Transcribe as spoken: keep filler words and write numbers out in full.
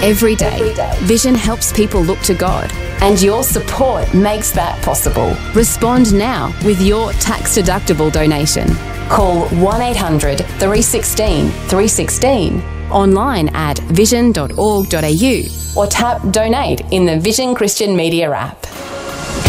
Every day, Vision helps people look to God, and your support makes that possible. Respond now with your tax-deductible donation. Call one eight hundred, three one six, three one six, online at vision dot org dot a u or tap Donate in the Vision Christian Media app.